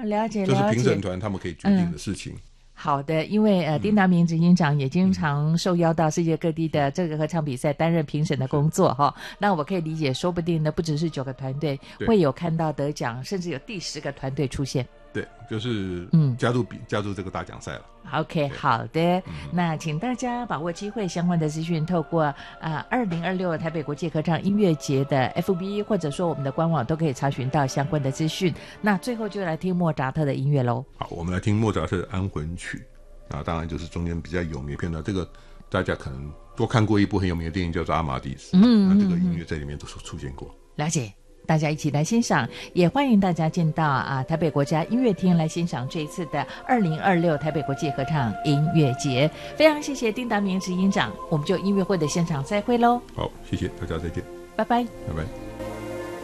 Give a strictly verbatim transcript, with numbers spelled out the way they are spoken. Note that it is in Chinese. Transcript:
啊，了解了解， 这是评审团他们可以决定的事情。嗯， 好的，因为呃，丁达明执行长也经常受邀到世界各地的这个合唱比赛担任评审的工作哈。那我可以理解，说不定呢，不只是九个团队会有看到得奖，甚至有第十个团队出现。 对，就是加入比、嗯、加入这个大奖赛了。 OK， 好的、嗯，那请大家把握机会，相关的资讯透过啊二零二六台北国际合唱音乐节的 F B 或者说我们的官网都可以查询到相关的资讯。那最后就来听莫扎特的音乐喽。 好，我们来听莫扎特的安魂曲。那当然就是中间比较有名的片段，这个大家可能都看过一部很有名的电影叫做《阿玛迪斯》，嗯，那这个音乐在里面都出现过。 了解。大家一起来欣赏，也欢迎大家进到啊台北国家音乐厅来欣赏这一次的二零二六台北国际合唱音乐节。非常谢谢丁达明执行长，我们就音乐会的现场再会喽。 好，谢谢大家，再见， 拜拜， 拜拜。